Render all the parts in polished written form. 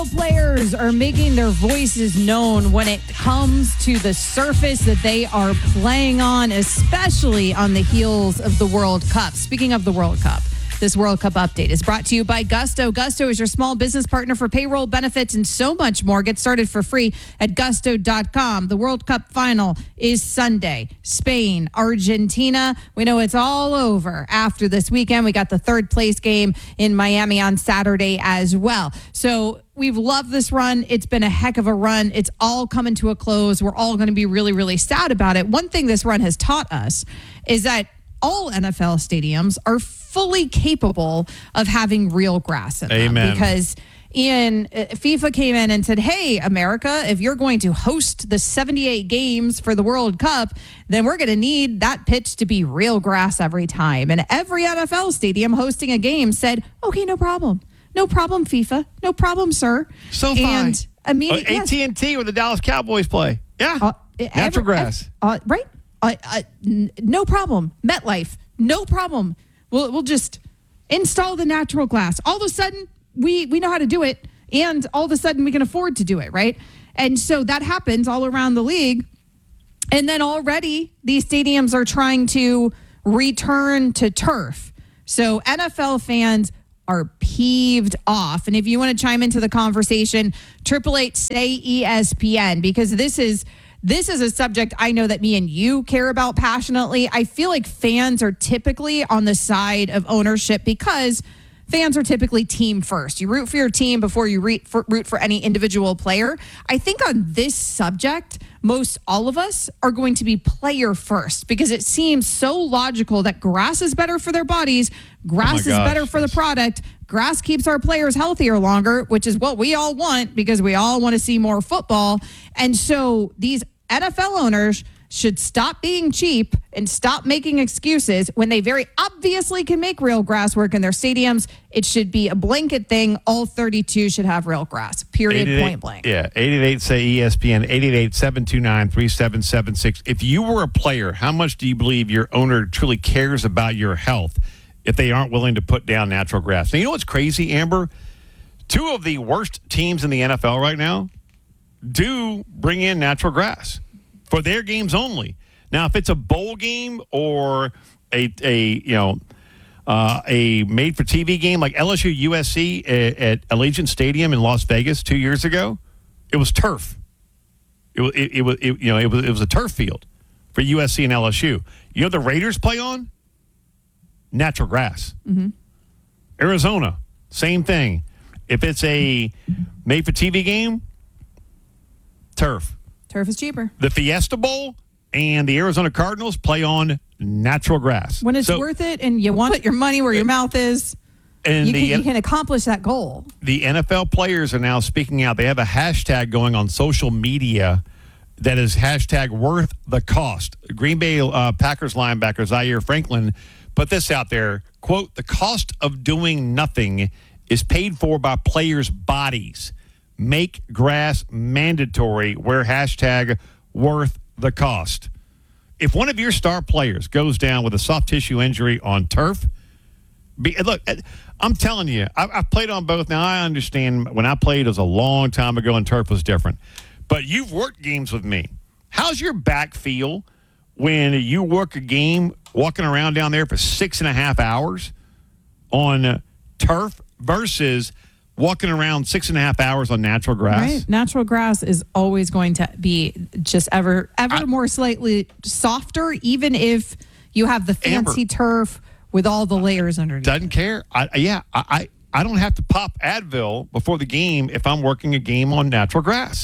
Players are making their voices known when it comes to the surface that they are playing on, especially on the heels of the World Cup. Speaking of the World Cup, this World Cup update is brought to you by Gusto. Gusto is your small business partner for payroll, benefits, and so much more. Get started for free at gusto.com. The World Cup final is Sunday. Spain, Argentina. We know it's all over after this weekend. We got the third place game in Miami on Saturday as well. So we've loved this run. It's been a heck of a run. It's all coming to a close. We're all going to be really, really sad about it. One thing this run has taught us is that all NFL stadiums are fully capable of having real grass in them. Amen. Because FIFA came in and said, hey, America, if you're going to host the 78 games for the World Cup, then we're going to need that pitch to be real grass every time. And every NFL stadium hosting a game said, okay, no problem. No problem, FIFA. No problem, sir. So fine. And immediately, AT&T where the Dallas Cowboys play. Yeah. Natural grass. Right. No problem. MetLife, no problem. We'll just install the natural glass. All of a sudden, we know how to do it, and all of a sudden we can afford to do it, right? And so that happens all around the league. And then already these stadiums are trying to return to turf. So NFL fans are peeved off. And if you want to chime into the conversation, 888-SAY-ESPN, because this is a subject I know that me and you care about passionately. I feel like fans are typically on the side of ownership because fans are typically team first. You root for your team before you root for any individual player. I think on this subject, most all of us are going to be player first because it seems so logical that grass is better for their bodies. Grass is better for the product. Grass keeps our players healthier longer, which is what we all want because we all want to see more football. And so these NFL owners should stop being cheap and stop making excuses when they very obviously can make real grass work in their stadiums. It should be a blanket thing. All 32 should have real grass, period, point blank. Yeah, 888-SAY-ESPN, 888-729-3776. If you were a player, how much do you believe your owner truly cares about your health if they aren't willing to put down natural grass? Now, you know what's crazy, Amber? Two of the worst teams in the NFL right now do bring in natural grass for their games only. Now, if it's a bowl game or a made-for-TV game like LSU USC at Allegiant Stadium in Las Vegas 2 years ago, it was turf. It was a turf field for USC and LSU. You know what the Raiders play on? Natural grass. Mm-hmm. Arizona, same thing. If it's a made-for-TV game, turf. Turf is cheaper. The Fiesta Bowl and the Arizona Cardinals play on natural grass. When it's worth it and you want to put your money where your mouth is, and you can accomplish that goal. The NFL players are now speaking out. They have a hashtag going on social media that is hashtag worth the cost. Green Bay Packers linebacker Zaire Franklin put this out there, quote, the cost of doing nothing is paid for by players' bodies. Make grass mandatory, wear hashtag worth the cost. If one of your star players goes down with a soft tissue injury on turf, look, I'm telling you, I've played on both. Now, I understand when I played, it was a long time ago and turf was different. But you've worked games with me. How's your back feel when you work a game walking around down there for 6.5 hours on turf versus walking around 6.5 hours on natural grass? Right. Natural grass is always going to be just ever more slightly softer, even if you have the fancy turf with all the layers underneath. Doesn't care. I don't have to pop Advil before the game if I'm working a game on natural grass.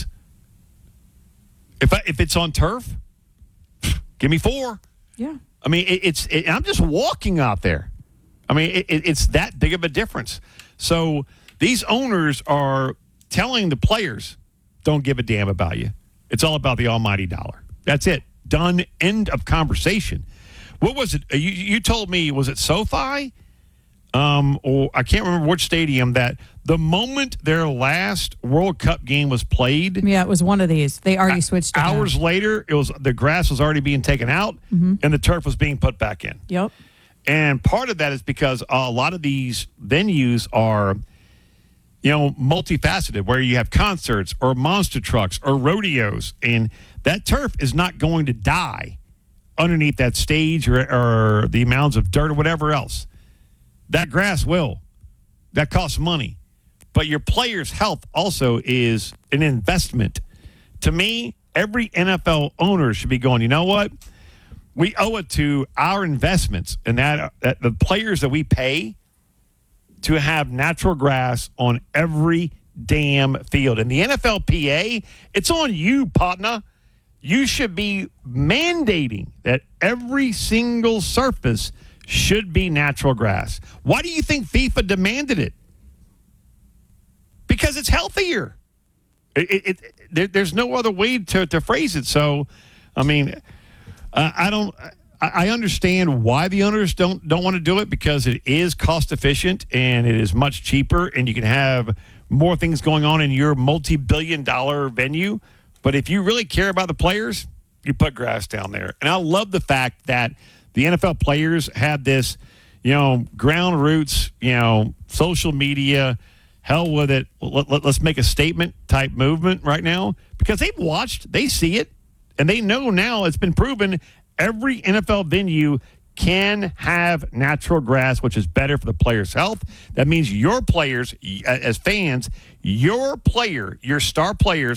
If it's on turf, give me 4. Yeah. I mean, I'm just walking out there. I mean, it's that big of a difference. So these owners are telling the players, don't give a damn about you. It's all about the almighty dollar. That's it. Done. End of conversation. What was it? You told me, was it SoFi? Or I can't remember which stadium, that the moment their last World Cup game was played. Yeah, it was one of these. They already switched it hours out. Later, the grass was already being taken out, and the turf was being put back in. Yep. And part of that is because a lot of these venues are multifaceted, where you have concerts or monster trucks or rodeos, and that turf is not going to die underneath that stage or the mounds of dirt or whatever else. That grass will. That costs money. But your players' health also is an investment. To me, every NFL owner should be going, you know what? We owe it to our investments and that the players that we pay to have natural grass on every damn field. And the NFLPA, it's on you, partner. You should be mandating that every single surface should be natural grass. Why do you think FIFA demanded it? Because it's healthier. There's no other way to phrase it. So, I mean, I understand why the owners don't want to do it, because it is cost efficient and it is much cheaper, and you can have more things going on in your multi-billion-dollar venue. But if you really care about the players, you put grass down there. And I love the fact that the NFL players had this, ground roots, social media, hell with it, let's make a statement type movement right now, because they've watched, they see it, and they know now it's been proven every NFL venue can have natural grass, which is better for the players' health. That means your players, as fans, your star players